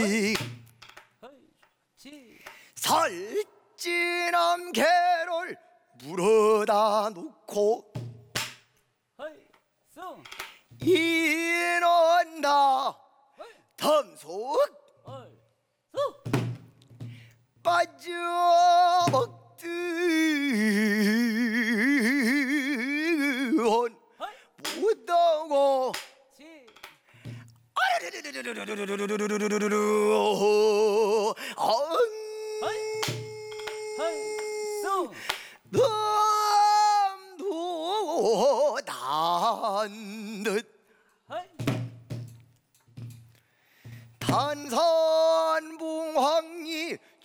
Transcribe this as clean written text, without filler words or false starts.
살찐한 개를 물어다 놓고 이는 덤속 빠져먹듯 못하고 너